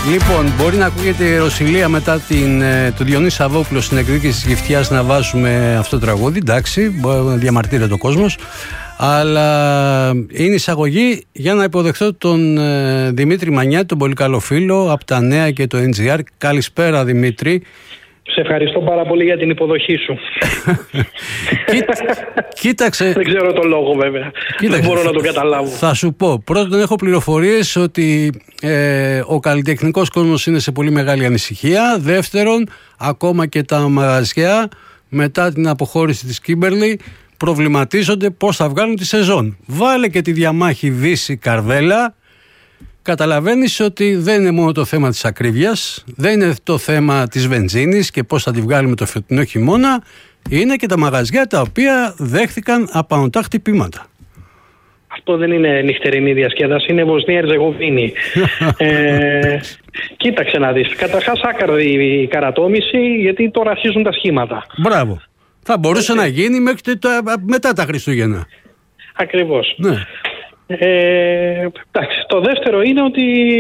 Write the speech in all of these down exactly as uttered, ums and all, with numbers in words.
Λοιπόν, μπορεί να ακούγεται η ιεροσυλία μετά την, του Διονύση Σαββόπουλου στην εκδίκηση της Γυφτιάς να βάζουμε αυτό το τραγούδι. Εντάξει, μπορεί να διαμαρτύρεται ο κόσμος. Αλλά είναι εισαγωγή για να υποδεχθώ τον ε, Δημήτρη Μανιάτη, τον πολύ καλό φίλο από τα Νέα και το εν τζι αρ. Καλησπέρα, Δημήτρη. Σε ευχαριστώ πάρα πολύ για την υποδοχή σου. Κοίταξε. Δεν ξέρω τον λόγο, βέβαια. Κοίταξε, δεν μπορώ να το καταλάβω. Θα σου πω. Πρώτον, έχω πληροφορίες ότι ε, ο καλλιτεχνικός κόσμος είναι σε πολύ μεγάλη ανησυχία. Δεύτερον, ακόμα και τα μαγαζιά μετά την αποχώρηση της Κίμπερλι προβληματίζονται πώς θα βγάλουν τη σεζόν. Βάλε και τη διαμάχη Δύση-Καρβέλα. Καταλαβαίνεις ότι δεν είναι μόνο το θέμα της ακρίβειας, δεν είναι το θέμα της βενζίνης και πώς θα τη βγάλουμε το φετινό χειμώνα, είναι και τα μαγαζιά τα οποία δέχθηκαν απανωτά χτυπήματα. Αυτό δεν είναι νυχτερινή διασκέδαση, είναι Βοσνία Ερζεγοβίνη. ε, κοίταξε να δεις. Καταρχάς άκαρδη η καρατόμηση, γιατί τώρα αρχίζουν τα σχήματα. Μπράβο. Θα μπορούσε Έτσι. να γίνει μέχρι το, μετά τα Χριστούγεννα. Ακριβώς. Ναι. Ε, εντάξει, το δεύτερο είναι ότι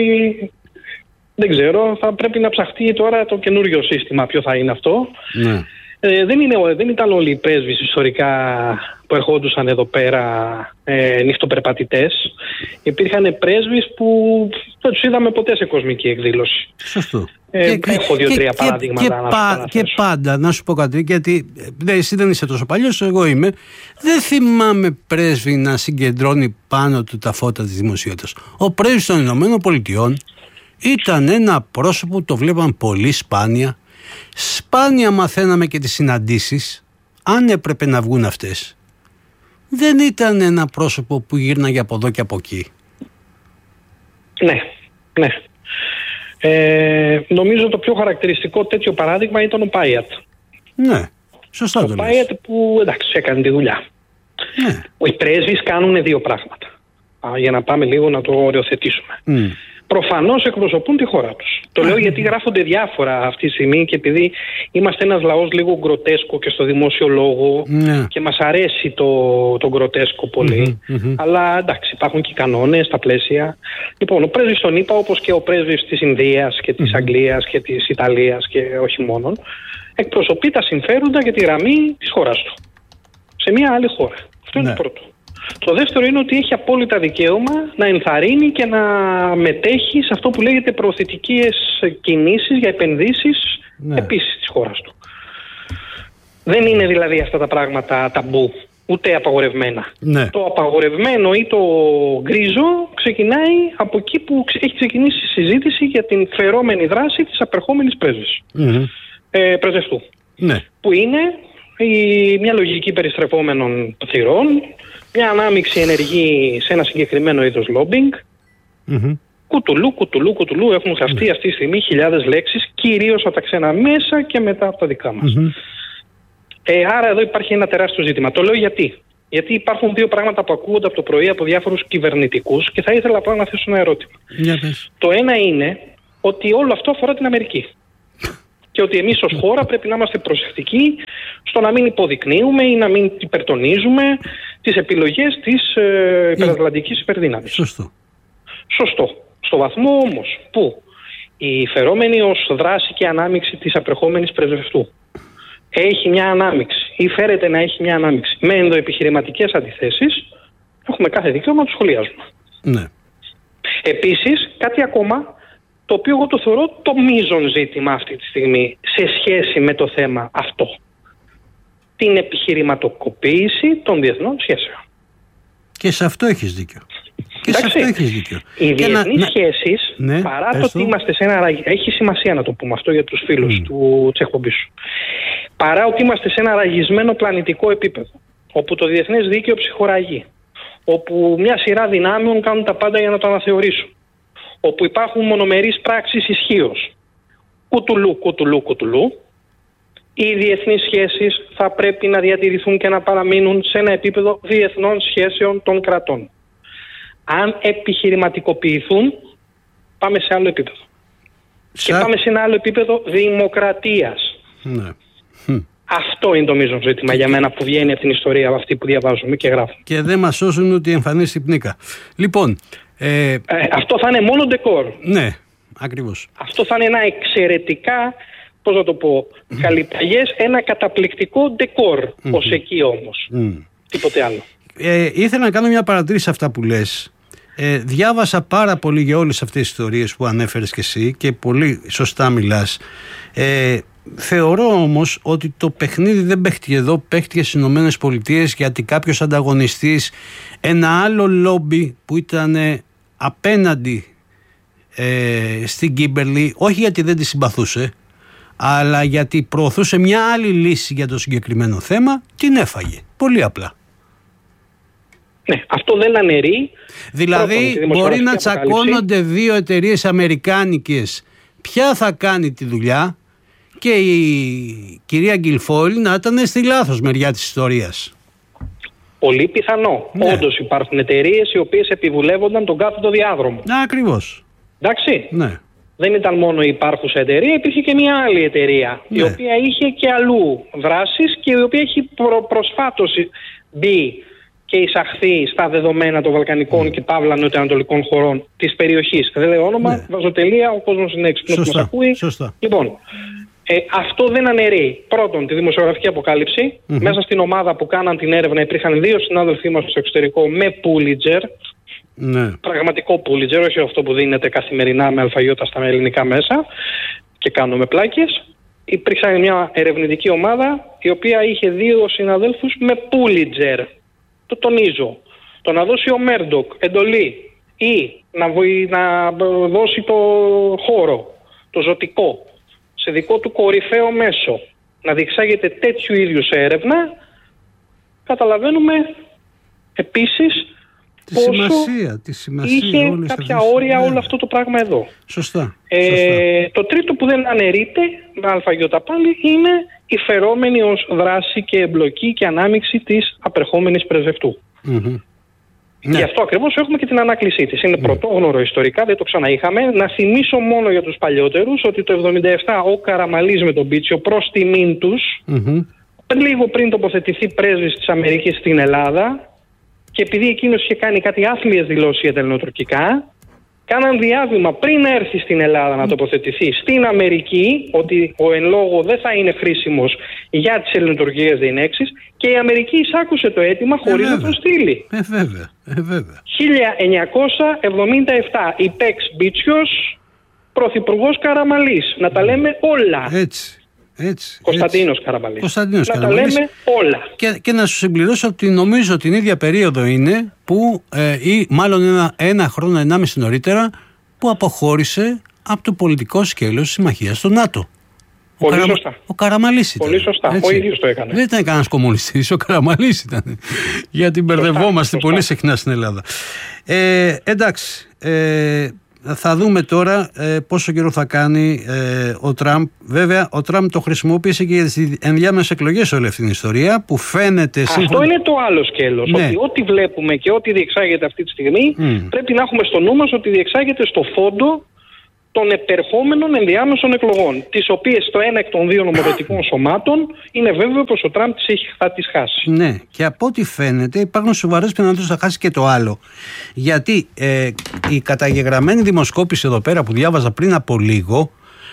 δεν ξέρω, θα πρέπει να ψαχτεί τώρα το καινούριο σύστημα ποιο θα είναι αυτό. Ναι. Ε, δεν, είναι, δεν ήταν όλοι οι πρέσβεις ιστορικά που ερχόντουσαν εδώ πέρα ε, νυχτοπερπατητές. Υπήρχαν πρέσβεις που δεν τους είδαμε ποτέ σε κοσμική εκδήλωση. Σωστό. Ε, και, έχω δύο-τρία παραδείγματα και, να σου πα, και πάντα, να σου πω κάτι, γιατί δε, εσύ δεν είσαι τόσο παλιός, εγώ είμαι. Δεν θυμάμαι πρέσβη να συγκεντρώνει πάνω του τα φώτα της δημοσιότητας. Ο πρέσβης των Ηνωμένων Πολιτειών ήταν ένα πρόσωπο που το βλέπαν πολύ σπάνια. Σπάνια μαθαίναμε και τις συναντήσεις, αν έπρεπε να βγουν αυτές. Δεν ήταν ένα πρόσωπο που γύρναγε από εδώ και από εκεί. Ναι, ναι. Ε, νομίζω το πιο χαρακτηριστικό τέτοιο παράδειγμα ήταν ο Πάιατ. Ναι, σωστά το λες. Ο Πάιατ που εντάξει έκανε τη δουλειά. Ναι. Οι πρέσβεις κάνουν δύο πράγματα. Α, για να πάμε λίγο να το οριοθετήσουμε. Mm. Προφανώς εκπροσωπούν τη χώρα τους. Το λέω γιατί γράφονται διάφορα αυτή τη στιγμή και επειδή είμαστε ένας λαός λίγο γκροτέσκο και στο δημόσιο λόγο yeah. και μας αρέσει το, το γκροτέσκο πολύ. Mm-hmm, mm-hmm. Αλλά εντάξει, υπάρχουν και κανόνες στα πλαίσια. Λοιπόν, ο πρέσβης τον είπα, όπως και ο πρέσβης της Ινδίας και της mm-hmm. Αγγλίας και της Ιταλίας και όχι μόνον, εκπροσωπεί τα συμφέροντα και τη γραμμή της χώρας του. Σε μια άλλη χώρα. Αυτό είναι yeah. το πρώτο. Το δεύτερο είναι ότι έχει απόλυτα δικαίωμα να ενθαρρύνει και να μετέχει σε αυτό που λέγεται προωθητικές κινήσεις για επενδύσεις ναι. επίσης της χώρας του. Δεν είναι δηλαδή αυτά τα πράγματα ταμπού, ούτε απαγορευμένα. Ναι. Το απαγορευμένο ή το γκρίζο ξεκινάει από εκεί που έχει ξεκινήσει η συζήτηση για την φερόμενη δράση της απερχόμενης πρέσβης, mm-hmm. ε, πρεσβευτού. Ναι. Που είναι η, μια λογική περιστρεφόμενων θυρών, μια ανάμειξη ενεργή σε ένα συγκεκριμένο είδος lobbying. Mm-hmm. Κουτουλού, κουτουλού, κουτουλού. Έχουν χαστεί mm-hmm. αυτή τη στιγμή χιλιάδες λέξεις, κυρίως από τα ξένα μέσα και μετά από τα δικά μας. Mm-hmm. Ε, άρα εδώ υπάρχει ένα τεράστιο ζήτημα. Το λέω γιατί. Γιατί υπάρχουν δύο πράγματα που ακούγονται από το πρωί από διάφορους κυβερνητικούς και θα ήθελα απλά να θέσω ένα ερώτημα. Yeah, το ένα είναι ότι όλο αυτό αφορά την Αμερική. Και ότι εμείς ως χώρα πρέπει να είμαστε προσεκτικοί στο να μην υποδεικνύουμε ή να μην υπερτονίζουμε τις επιλογές της ε, υπερατλαντικής υπερδύναμης. Σωστό. Σωστό. Στο βαθμό όμως που η φερόμενη ως δράση και ανάμειξη της απερχόμενης πρεσβευτού έχει μια ανάμειξη ή φέρεται να έχει μια ανάμειξη με ενδοεπιχειρηματικές αντιθέσεις, έχουμε κάθε δικαίωμα να το σχολιάζουμε. Ναι. Επίσης, κάτι ακόμα, το οποίο εγώ το θεωρώ το μείζον ζήτημα αυτή τη στιγμή σε σχέση με το θέμα αυτό. Την επιχειρηματοποίηση των διεθνών σχέσεων. Και σε αυτό έχεις δίκιο. Και Εντάξει, σε αυτό έχεις δίκιο. Οι διεθνείς να... σχέσεις, ναι, παρά το ότι είμαστε σε ένα... Έχει σημασία να το πούμε αυτό για τους φίλους mm. του της εκπομπής σου. Παρά ότι είμαστε σε ένα ραγισμένο πλανητικό επίπεδο, όπου το διεθνές δίκαιο ψυχοραγεί, όπου μια σειρά δυνάμεων κάνουν τα πάντα για να το αναθεωρήσουν, όπου υπάρχουν μονομερείς πράξεις ισχύως, κουτουλού, κουτουλού, κουτουλού, οι διεθνείς σχέσεις θα πρέπει να διατηρηθούν και να παραμείνουν σε ένα επίπεδο διεθνών σχέσεων των κρατών. Αν επιχειρηματικοποιηθούν, πάμε σε άλλο επίπεδο. Σα... Και πάμε σε ένα άλλο επίπεδο δημοκρατίας. Ναι. Αυτό είναι το μείζον ζήτημα για μένα που βγαίνει από την ιστορία αυτή που διαβάζουμε και γράφουμε. Και δεν μας σώσουν ότι εμφανίσει πνίκα. Λοιπόν... Ε... Ε, αυτό θα είναι μόνο ντεκόρ. Ναι. ακριβώς. Αυτό θα είναι ένα εξαιρετικά, πώς να το πω, mm. καλλιταγές, ένα καταπληκτικό ντεκόρ mm. ως εκεί όμως. Mm. Τίποτε άλλο. Ε, ήθελα να κάνω μια παρατήρηση σε αυτά που λες. Ε, διάβασα πάρα πολύ για όλες αυτές τις ιστορίες που ανέφερες και εσύ και πολύ σωστά μιλάς. Ε, θεωρώ όμως ότι το παιχνίδι δεν παίχτηκε εδώ, παίχτηκε στις Ηνωμένες Πολιτείες, γιατί κάποιος ανταγωνιστής, ένα άλλο λόμπι που ήταν απέναντι ε, στην Κίμπερλι, όχι γιατί δεν τη συμπαθούσε, αλλά γιατί προωθούσε μια άλλη λύση για το συγκεκριμένο θέμα, την έφαγε. Πολύ απλά. Ναι, αυτό δεν αναιρεί. Δηλαδή πρώτον, μπορεί να τσακώνονται δύο εταιρείες αμερικάνικες, ποια θα κάνει τη δουλειά, και η κυρία Γκιλφόιλ να ήταν στη λάθος μεριά της ιστορίας. Πολύ πιθανό. Ναι. Όντως υπάρχουν εταιρείες οι οποίες επιβουλεύονταν τον κάθετο διάδρομο. Να, ακριβώς. Εντάξει. Ναι. Δεν ήταν μόνο η υπάρχουσα εταιρεία, υπήρχε και μια άλλη εταιρεία, ναι, η οποία είχε και αλλού δράσεις και η οποία έχει προ, προσφάτως μπει και εισαχθεί στα δεδομένα των Βαλκανικών mm. και παύλα νοτιοανατολικών χωρών της περιοχής. Δεν λέω όνομα, ναι, βάζω τελεία, ο κόσμος είναι έξυπνος που μας ακούει. Σωστά. Λοιπόν, ε, αυτό δεν αναιρεί πρώτον τη δημοσιογραφική αποκάλυψη. Mm-hmm. Μέσα στην ομάδα που κάναν την έρευνα υπήρχαν δύο συνάδελφοί μας στο εξωτερικό με Pulitzer. Ναι. Πραγματικό Pulitzer, όχι αυτό που δίνεται καθημερινά με αλφαγιώτα στα ελληνικά μέσα και κάνουμε πλάκες. Υπήρξε μια ερευνητική ομάδα η οποία είχε δύο συναδέλφους με Pulitzer. Το τονίζω. Το να δώσει ο Μέρντοκ εντολή ή να, βοη, να δώσει το χώρο, το ζωτικό, σε δικό του κορυφαίο μέσο, να διεξάγεται τέτοιου είδου έρευνα, καταλαβαίνουμε επίσης τη πόσο σημασία, τη σημασία είχε κάποια όρια όλο αυτό το πράγμα εδώ. Σωστά. Ε, Σωστά. Το τρίτο που δεν αναιρείται, με αλφαγιώτα πάλι, είναι η φερόμενη ως δράση και εμπλοκή και ανάμειξη της απερχόμενης πρεσβευτού. Mm-hmm. Ναι. Γι' αυτό ακριβώς έχουμε και την ανάκλησή της. Είναι mm. πρωτόγνωρο ιστορικά, δεν το ξαναείχαμε. Να θυμίσω μόνο για τους παλιότερους ότι το εβδομήντα επτά ο Καραμαλής με τον Μπίτσιο, προς τιμήν τους, mm-hmm. λίγο πριν τοποθετηθεί πρέσβης της Αμερικής στην Ελλάδα, και επειδή εκείνος είχε κάνει κάτι άθλιες δηλώσεις για τα ελληνοτουρκικά, κάναν διάβημα πριν έρθει στην Ελλάδα να τοποθετηθεί στην Αμερική ότι ο εν λόγω δεν θα είναι χρήσιμος για τις ελληνοτουρκικές διενέξεις, και η Αμερική εισάκουσε το αίτημα χωρίς ε, να τον στείλει. Ε, βέβαια. Ε, βέβαια. χίλια εννιακόσια εβδομήντα επτά η Πέξ Μπίτσιος, πρωθυπουργός Καραμαλής. Να τα λέμε όλα. Έτσι. Έτσι, Κωνσταντίνος Καραμαλής. Κωνσταντίνος να Καραμαλής. τα λέμε όλα. Και, και να σου συμπληρώσω ότι νομίζω την ίδια περίοδο είναι που, ε, ή μάλλον ένα, ένα χρόνο, ενάμιση νωρίτερα, που αποχώρησε από το πολιτικό σκέλος της συμμαχίας στο ΝΑΤΟ. Πολύ ο, Καρα... σωστά. ο Καραμαλής ήταν. Πολύ σωστά. Έτσι. Ο ίδιος το έκανε. Δεν ήταν κανένας κομμουνιστής, ο Καραμαλής ήταν. Γιατί μπερδευόμαστε πολύ συχνά στην Ελλάδα. Ε, εντάξει. Ε, Θα δούμε τώρα ε, πόσο καιρό θα κάνει ε, ο Τραμπ. Βέβαια, ο Τραμπ το χρησιμοποίησε και για τις ενδιάμεσες εκλογές όλη αυτή την ιστορία που φαίνεται. Αυτό σύμφωνα... είναι το άλλο σκέλος. Ναι. Ότι ό,τι βλέπουμε και ό,τι διεξάγεται αυτή τη στιγμή mm. πρέπει να έχουμε στο νου μας ότι διεξάγεται στο φόντο των επερχόμενων ενδιάμεσων εκλογών, τις οποίες το ένα εκ των δύο νομοθετικών σωμάτων είναι βέβαιο πως ο Τραμπ τις έχει, θα τις χάσει. Ναι, και από ό,τι φαίνεται υπάρχουν σοβαρές πιθανότητες να χάσει και το άλλο. Γιατί ε, η καταγεγραμμένη δημοσκόπηση εδώ πέρα που διάβαζα πριν από λίγο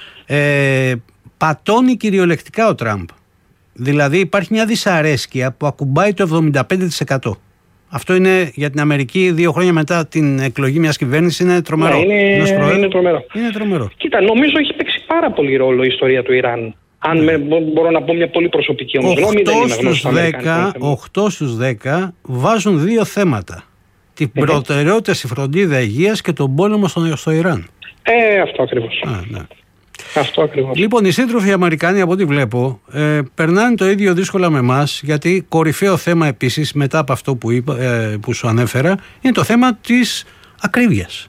ε, πατώνει κυριολεκτικά ο Τραμπ. Δηλαδή υπάρχει μια δυσαρέσκεια που ακουμπάει το εβδομήντα πέντε τοις εκατό. Αυτό είναι για την Αμερική δύο χρόνια μετά την εκλογή μιας κυβέρνησης, είναι τρομερό. Ναι, είναι, είναι, τρομερό. είναι τρομερό. Κοίτα, νομίζω έχει παίξει πάρα πολύ ρόλο η ιστορία του Ιράν. Αν με, μπορώ να πω μια πολύ προσωπική όμως γνώμη, δεν είμαι γνώστος δέκα, οκτώ στους δέκα βάζουν δύο θέματα. Την mm-hmm. προτεραιότητα στη φροντίδα υγείας και τον πόλεμο στο, στο Ιράν. Ε, αυτό ακριβώς. Α, ναι. Αυτό ακριβώς. Λοιπόν, οι σύντροφοι Αμερικάνοι, από ό,τι βλέπω, ε, περνάνε το ίδιο δύσκολα με εμάς, γιατί κορυφαίο θέμα επίσης, μετά από αυτό που, είπα, ε, που σου ανέφερα, είναι το θέμα της ακρίβειας.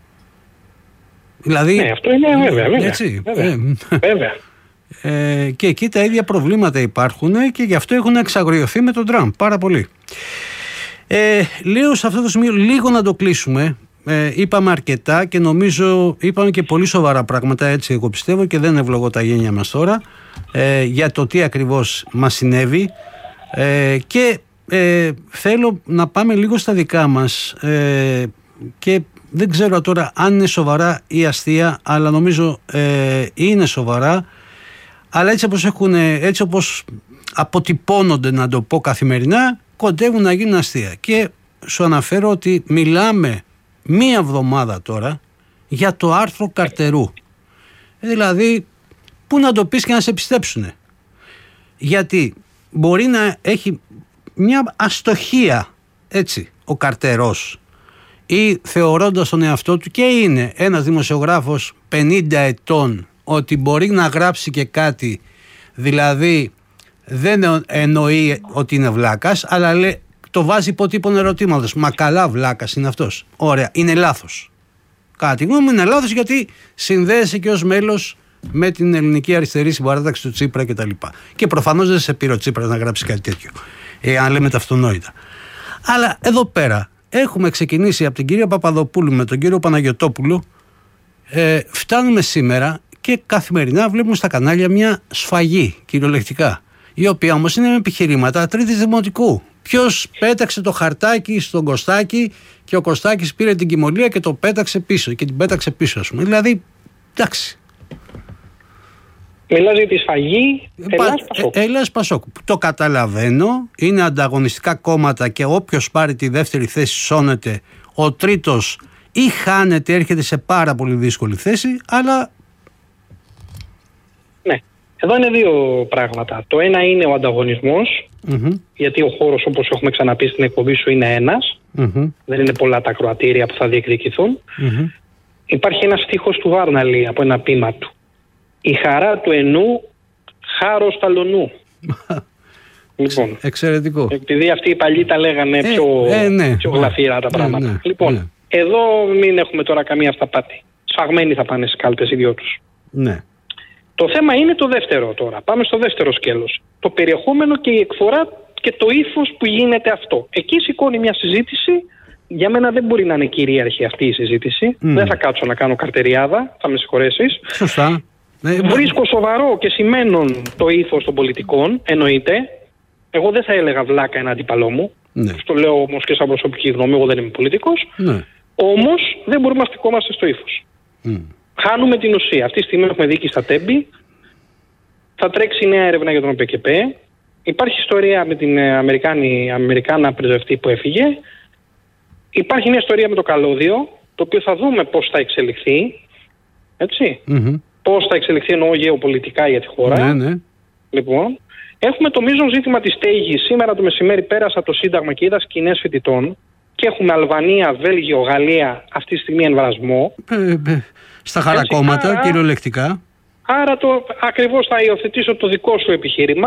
Δηλαδή, ναι, αυτό είναι βέβαια. βέβαια, έτσι, βέβαια, ε, βέβαια. Ε, και εκεί τα ίδια προβλήματα υπάρχουν και γι' αυτό έχουν εξαγριωθεί με τον Τραμπ πάρα πολύ. Ε, λέω σε αυτό το σημείο λίγο να το κλείσουμε. Ε, είπαμε αρκετά και νομίζω είπαμε και πολύ σοβαρά πράγματα, έτσι εγώ πιστεύω, και δεν ευλογώ τα γένια μας τώρα ε, για το τι ακριβώς μας συνέβη ε, και ε, θέλω να πάμε λίγο στα δικά μας ε, και δεν ξέρω τώρα αν είναι σοβαρά ή αστεία, αλλά νομίζω ε, είναι σοβαρά, αλλά έτσι όπως, έχουν, έτσι όπως αποτυπώνονται, να το πω καθημερινά, κοντεύουν να γίνουν αστεία. Και σου αναφέρω ότι μιλάμε μία εβδομάδα τώρα για το άρθρο Καρτερού. Δηλαδή, πού να το πεις και να σε πιστέψουνε. Γιατί μπορεί να έχει μια αστοχία, έτσι, ο Καρτερός, ή θεωρώντας τον εαυτό του, και είναι ένας δημοσιογράφος πενήντα ετών, ότι μπορεί να γράψει και κάτι, δηλαδή δεν εννοεί ότι είναι βλάκας, αλλά λέει, το βάζει υπό τύπον ερωτήματος. Μα καλά, βλάκας είναι αυτός. Ωραία, είναι λάθος. Κατά τη γνώμη μου είναι λάθος, γιατί συνδέεσαι και ως μέλος με την ελληνική αριστερή συμπαράταξη του Τσίπρα κτλ. Και, και προφανώς δεν σε πήρε ο Τσίπρας να γράψει κάτι τέτοιο, ε, αν λέμε τα αυτονόητα. Αλλά εδώ πέρα έχουμε ξεκινήσει από την κυρία Παπαδοπούλου με τον κύριο Παναγιωτόπουλο, ε, φτάνουμε σήμερα και καθημερινά βλέπουμε στα κανάλια μια σφαγή, κυριολεκτικά, η οποία όμως είναι με επιχειρήματα τρίτης δημοτικού. Ποιος πέταξε το χαρτάκι στον Κωστάκη και ο Κωστάκης πήρε την κοιμωλία και το πέταξε πίσω και την πέταξε πίσω, ας πούμε. Δηλαδή, εντάξει. Μιλάς για τη σφαγή Ελλάς Πασόκ. Ελλάς Πασόκ. Το καταλαβαίνω, είναι ανταγωνιστικά κόμματα και όποιος πάρει τη δεύτερη θέση σώνεται, ο τρίτος ή χάνεται, έρχεται σε πάρα πολύ δύσκολη θέση, αλλά... Ναι. Εδώ είναι δύο πράγματα. Το ένα είναι ο ανταγωνισμός, mm-hmm. γιατί ο χώρος, όπως έχουμε ξαναπεί στην εκπομπή σου, είναι ένας. Mm-hmm. Δεν είναι πολλά τα κροατήρια που θα διεκδικηθούν. Mm-hmm. Υπάρχει ένας στίχος του Βάρναλη από ένα ποίημα του. Η χαρά του ενού, χάρος ταλονού. Λοιπόν, εξαιρετικό. Επειδή αυτοί οι παλιοί τα λέγανε ε, πιο, ε, ναι, πιο γλαφυρά τα πράγματα. Ναι, ναι, λοιπόν, ναι. Εδώ μην έχουμε τώρα καμία αυταπάτη. Σφαγμένοι θα πάνε στις κάλπες οι δυο τους. Ναι. Το θέμα είναι το δεύτερο τώρα. Πάμε στο δεύτερο σκέλος. Το περιεχόμενο και η εκφορά και το ύφος που γίνεται αυτό. Εκεί σηκώνει μια συζήτηση. Για μένα δεν μπορεί να είναι κυρίαρχη αυτή η συζήτηση. Mm. Δεν θα κάτσω να κάνω καρτεριάδα. Θα με συγχωρέσεις. Σωστά. Βρίσκω σοβαρό και σημαίνον το ύφος των πολιτικών. Εννοείται. Εγώ δεν θα έλεγα βλάκα ένα αντίπαλό μου. Ναι. Στο λέω όμως και σαν προσωπική γνώμη. Εγώ δεν είμαι πολιτικός. Ναι. Όμως δεν μπορούμε να στεκόμαστε στο ύφος. Mm. Χάνουμε την ουσία. Αυτή τη στιγμή έχουμε δίκη στα Τέμπη. Θα τρέξει νέα έρευνα για τον ΟΠΕΚΕΠ. Υπάρχει ιστορία με την Αμερικάνη, Αμερικάνα πρεσβευτή που έφυγε. Υπάρχει μια ιστορία με το καλώδιο, το οποίο θα δούμε πώς θα εξελιχθεί. Έτσι. Mm-hmm. Πώς θα εξελιχθεί, εννοώ γεωπολιτικά για τη χώρα. Ναι, ναι. Λοιπόν, έχουμε το μείζον ζήτημα της στέγης. Σήμερα το μεσημέρι πέρασα το Σύνταγμα και είδα σκηνές φοιτητών. Και έχουμε Αλβανία, Βέλγιο, Γαλλία, αυτή τη στιγμή εμβρασμό. Ε, ε, στα χαρακόμματα, άρα, κυριολεκτικά. Άρα το, ακριβώς θα υιοθετήσω το δικό σου επιχείρημα,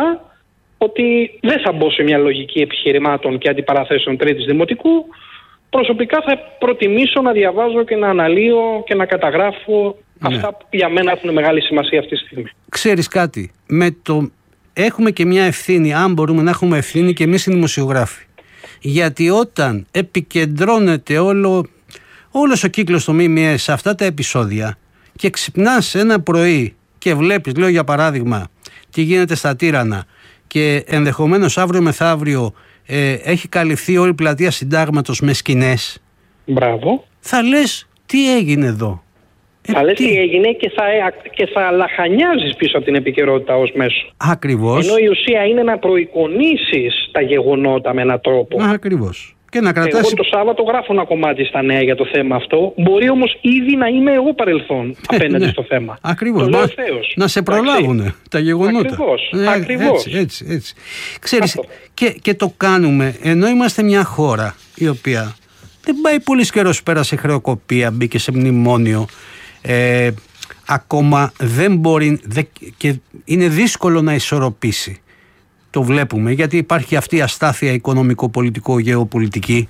ότι δεν θα μπω σε μια λογική επιχειρημάτων και αντιπαραθέσεων τρίτης δημοτικού. Προσωπικά θα προτιμήσω να διαβάζω και να αναλύω και να καταγράφω ναι. αυτά που για μένα έχουν μεγάλη σημασία αυτή τη στιγμή. Ξέρεις κάτι, με το... έχουμε και μια ευθύνη, αν μπορούμε να έχουμε ευθύνη και εμείς οι δημοσιογράφοι. Γιατί όταν επικεντρώνεται όλο, όλος ο κύκλος του ΜΜΕ σε αυτά τα επεισόδια και ξυπνάς ένα πρωί και βλέπεις, λέω για παράδειγμα, τι γίνεται στα Τύρανα και ενδεχομένως αύριο μεθαύριο ε, έχει καλυφθεί όλη η πλατεία Συντάγματος με σκηνές. Μπράβο. Θα λες τι έγινε εδώ. Θα ε, λες τι, τι έγινε και θα, και θα λαχανιάζεις πίσω από την επικαιρότητα ως μέσο. Ακριβώς. Ενώ η ουσία είναι να προεικονίσεις τα γεγονότα με έναν τρόπο. Ακριβώς. Και να κρατάς... Εγώ το Σάββατο γράφω ένα κομμάτι στα νέα για το θέμα αυτό. Μπορεί όμως ήδη να είμαι εγώ παρελθόν απέναντι ναι. στο θέμα. Ακριβώς. Μα... Να σε προλάβουν τα γεγονότα. Ακριβώς. Ε, Ακριβώς. Έτσι, έτσι, έτσι. Ξέρεις, και, και το κάνουμε ενώ είμαστε μια χώρα η οποία δεν πάει πολύ καιρός πέρα σε χρεοκοπία, μπήκε σε μνημόνιο. Ε, ακόμα δεν μπορεί δε, και είναι δύσκολο να ισορροπήσει. Το βλέπουμε γιατί υπάρχει αυτή η αστάθεια οικονομικό-πολιτικό-γεωπολιτική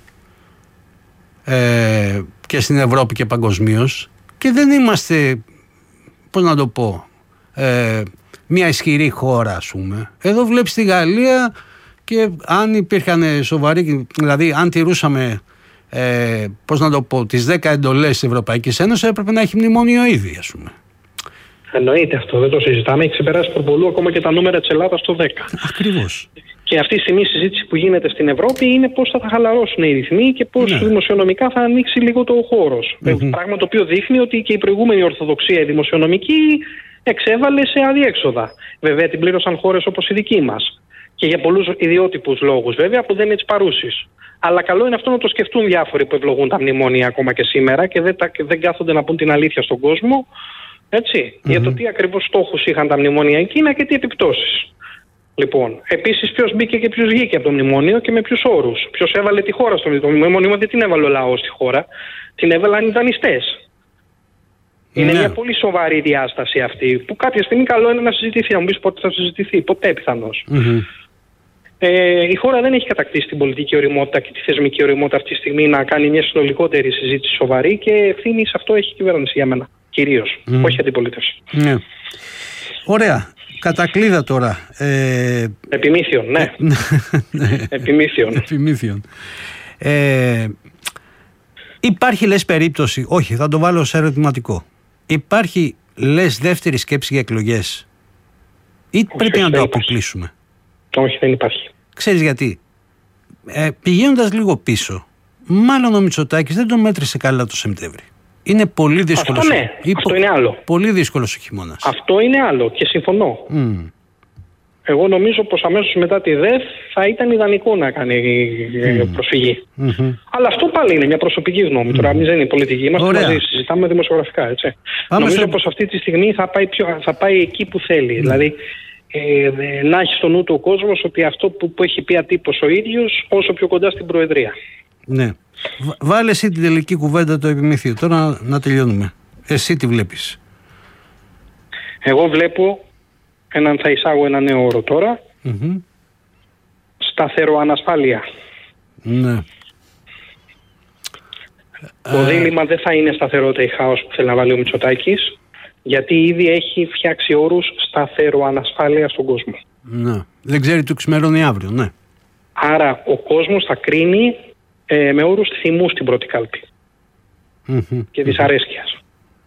ε, και στην Ευρώπη και παγκοσμίως και δεν είμαστε, πώς να το πω, ε, μια ισχυρή χώρα, ας πούμε. Εδώ βλέπεις τη Γαλλία και αν υπήρχαν σοβαροί, δηλαδή αν τηρούσαμε Ε, πώς να το πω, τις δέκα εντολές της Ευρωπαϊκής Ένωσης έπρεπε να έχει μνημόνιο ήδη, ας πούμε. Εννοείται αυτό, δεν το συζητάμε. Έχει ξεπεράσει προπολού ακόμα και τα νούμερα της Ελλάδας στο δέκα. Ακριβώς. Και αυτή τη στιγμή η συζήτηση που γίνεται στην Ευρώπη είναι πώς θα τα χαλαρώσουν οι ρυθμοί και πώς ναι. δημοσιονομικά θα ανοίξει λίγο το χώρος. Mm-hmm. Πράγμα το οποίο δείχνει ότι και η προηγούμενη ορθοδοξία η δημοσιονομική εξέβαλε σε αδιέξοδα. Βέβαια την πλήρωσαν χώρες όπως η δική μας. Και για πολλούς ιδιότυπους λόγους βέβαια που δεν είναι της παρούσης. Αλλά καλό είναι αυτό να το σκεφτούν διάφοροι που ευλογούν τα μνημόνια ακόμα και σήμερα και δεν, τα, δεν κάθονται να πούν την αλήθεια στον κόσμο. Έτσι, mm-hmm. για το τι ακριβώς στόχους είχαν τα μνημόνια εκείνα και τι επιπτώσεις. Λοιπόν, επίσης ποιος μπήκε και ποιος βγήκε από το μνημόνιο και με ποιους όρους. Ποιος έβαλε τη χώρα στο μνημόνιο, δεν την έβαλε ο λαός στη χώρα, την έβαλαν οι δανειστές. Είναι ναι. μια πολύ σοβαρή διάσταση αυτή που κάποια στιγμή καλό είναι να συζητηθεί. Να μου πεις πότε θα συζητηθεί, ποτέ πιθανώς. Mm-hmm. Ε, η χώρα δεν έχει κατακτήσει την πολιτική ωριμότητα και τη θεσμική ωριμότητα αυτή τη στιγμή να κάνει μια συνολικότερη συζήτηση σοβαρή και ευθύνη σε αυτό έχει η κυβέρνηση για μένα. Κυρίως, mm. όχι αντιπολίτευση. Ναι. Ωραία. Κατακλείδα τώρα. Ε... Επιμήθειον, ναι. Επιμήθειον. Επιμήθειον. Ε... Υπάρχει λες περίπτωση, όχι θα το βάλω σε ερωτηματικό. Υπάρχει λες δεύτερη σκέψη για εκλογές ή όχι, πρέπει να το αποκλείσουμε? Όχι, δεν υπάρχει. Ξέρεις γιατί? Ε, πηγαίνοντας λίγο πίσω, μάλλον ο Μητσοτάκης δεν το μέτρησε καλά το Σεπτέμβρη. Είναι πολύ δύσκολο. Αυτό ναι, υπο... αυτό είναι άλλο. Πολύ δύσκολος ο χειμώνας. Αυτό είναι άλλο και συμφωνώ. Mm. Εγώ νομίζω πως αμέσως μετά τη ΔΕΘ θα ήταν ιδανικό να κάνει mm. προσφυγή. Mm-hmm. Αλλά αυτό πάλι είναι μια προσωπική γνώμη. Mm. Τώρα εμείς δεν είναι πολιτική, είμαστε μαζί, συζητάμε δημοσιογραφικά. Έτσι. Νομίζω στο... πως αυτή τη στιγμή θα πάει, πιο, θα πάει εκεί που θέλει. Mm. Δηλαδή ε, ε, να έχει στο νου του ο κόσμος ότι αυτό που, που έχει πει ατύπως ο ίδιος όσο πιο κοντά στην Προεδρία. Ναι. Βάλε εσύ την τελική κουβέντα το επιμήθειο. Τώρα να, να τελειώνουμε. Εσύ τι βλέπεις? Εγώ βλέπω έναν, θα εισάγω ένα νέο όρο τώρα. Mm-hmm. Σταθεροανασφάλεια. Ναι. Το ε... δίλημμα δεν θα είναι σταθερότητα ή χάος που θέλει να βάλει ο Μητσοτάκης, γιατί ήδη έχει φτιάξει όρους σταθεροανασφάλεια στον κόσμο. Ναι. Δεν ξέρει του ξημερώνει αύριο, ναι. Άρα ο κόσμος θα κρίνει ε, με όρους θυμού στην πρώτη κάλπη. Mm-hmm. Και δυσαρέσκειας.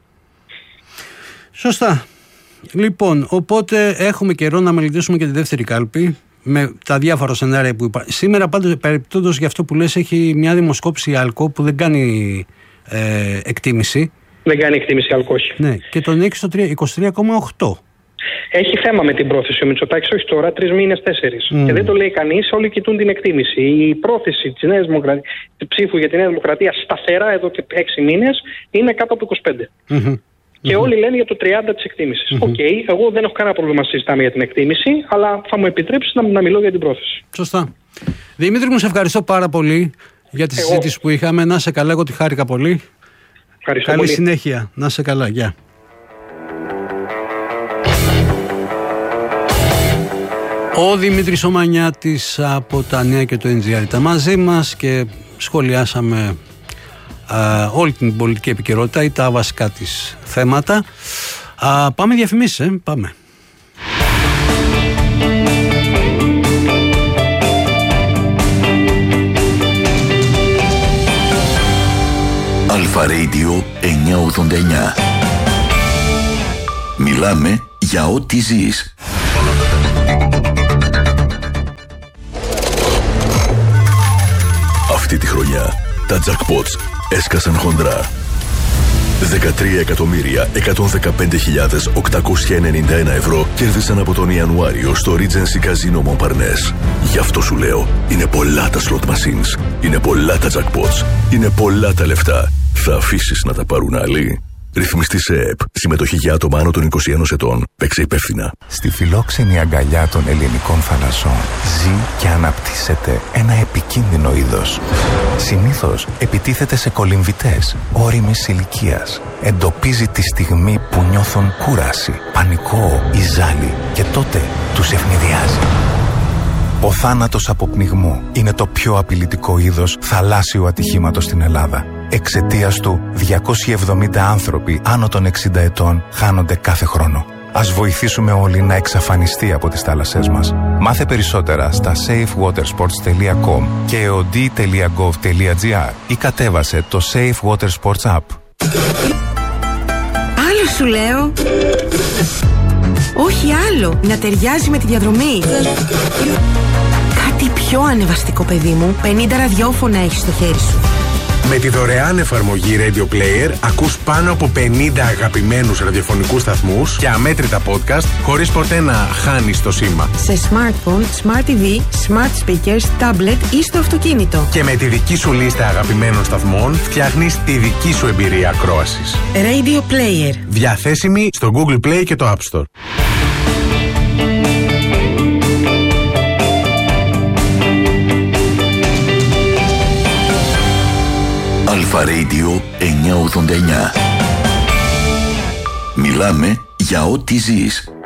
Σωστά. Λοιπόν, οπότε έχουμε καιρό να μελετήσουμε και τη δεύτερη κάλπη με τα διάφορα σενάρια που υπάρχουν. Σήμερα πάντως, παρεπτόντως για αυτό που λες, έχει μια δημοσκόπηση ΑΛΚΟ που δεν κάνει ε, εκτίμηση. Δεν κάνει εκτίμηση ΑΛΚΟ, όχι. Ναι, και τον έχει στο είκοσι τρία κόμμα οκτώ. Έχει θέμα με την πρόθεση ο Μητσοτάκης, όχι τώρα, τρεις μήνες, τέσσερις. Mm. Και δεν το λέει κανείς, όλοι κοιτούν την εκτίμηση. Η πρόθεση της Νέας Δημοκρατίας, της ψήφου για τη Νέα Δημοκρατία σταθερά εδώ και έξι μήνες είναι κάτω από είκοσι πέντε. Mm-hmm. Και mm-hmm. όλοι λένε για το τριάντα της εκτίμησης. Οκ, mm-hmm. okay, εγώ δεν έχω κανένα πρόβλημα να συζητάμε για την εκτίμηση, αλλά θα μου επιτρέψει να, να μιλώ για την πρόθεση. Σωστά. Δημήτρη μου, σε ευχαριστώ πάρα πολύ για τη εγώ. συζήτηση που είχαμε. Να σε καλά, εγώ τη χάρηκα πολύ. Ευχαριστώ Καλή πολύ. συνέχεια. Να σε καλά. Γεια. Ο Δημήτρης ο Μανιάτης από τα Νέα και το εν τζι άρ ήταν μαζί μας και σχολιάσαμε α, όλη την πολιτική επικαιρότητα ή τα βασικά της θέματα. Α, πάμε διαφημίσεις, ε, πάμε. Αλφα Radio εννιακόσια ογδόντα εννιά. Μιλάμε για ό,τι ζεις. Αυτή τη χρονιά τα jackpots έσκασαν χοντρά. δεκατρία εκατομμύρια εκατόν δεκαπέντε χιλιάδες οκτακόσια ενενήντα ένα ευρώ κέρδισαν από τον Ιανουάριο στο Regency Casino Montparnasse. Γι' αυτό σου λέω, είναι πολλά τα slot machines, είναι πολλά τα jackpots, είναι πολλά τα λεφτά. Θα αφήσεις να τα πάρουν άλλοι? Ρυθμιστή σε ΕΕΠ. Συμμετοχή για άτομα άνω των είκοσι ένα ετών. Παίξε υπεύθυνα. Στη φιλόξενη αγκαλιά των ελληνικών θαλασσών ζει και αναπτύσσεται ένα επικίνδυνο είδος. Συνήθως επιτίθεται σε κολυμβητές ώριμης ηλικίας. Εντοπίζει τη στιγμή που νιώθουν κούραση, πανικό ή ζάλι και τότε τους ευνηδιάζει. Ο θάνατος από πνιγμό είναι το πιο απειλητικό είδος θαλάσσιου ατυχήματος στην Ελλάδα. Εξαιτίας του, διακόσιοι εβδομήντα άνθρωποι άνω των εξήντα ετών χάνονται κάθε χρόνο. Ας βοηθήσουμε όλοι να εξαφανιστεί από τις θάλασσές μας. Μάθε περισσότερα στα safe water sports τελεία com και eod τελεία gov τελεία gr ή κατέβασε το Safe Water Sports App. Άλλο σου λέω. Όχι άλλο, να ταιριάζει με τη διαδρομή. πιο ανεβαστικό, παιδί μου. πενήντα ραδιόφωνα έχεις στο χέρι σου. Με τη δωρεάν εφαρμογή Radio Player ακούς πάνω από πενήντα αγαπημένους ραδιοφωνικούς σταθμούς και αμέτρητα podcast χωρίς ποτέ να χάνεις το σήμα. Σε smartphone, smart τι βι, smart speakers, tablet ή στο αυτοκίνητο. Και με τη δική σου λίστα αγαπημένων σταθμών φτιάχνεις τη δική σου εμπειρία ακρόασης. Radio Player. Διαθέσιμη στο Google Play και το App Store. Αλφα Radio εννιακόσια ογδόντα εννιά. Μιλάμε για ό,τι ζεις.